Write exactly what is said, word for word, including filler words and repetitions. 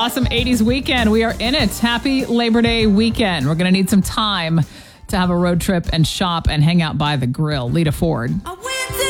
awesome eighties weekend. We are in it. Happy Labor Day weekend. We're going to need some time to have a road trip and shop and hang out by the grill. Lita Ford. Oh,